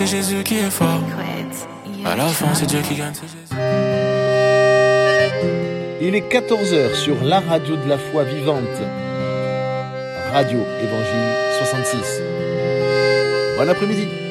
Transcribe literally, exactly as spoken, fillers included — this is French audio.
C'est Jésus qui est fort. À la fin, c'est Dieu qui gagne, c'est Jésus. Il est quatorze heures sur la radio de la foi vivante. Radio Évangile soixante-six. Bon après-midi.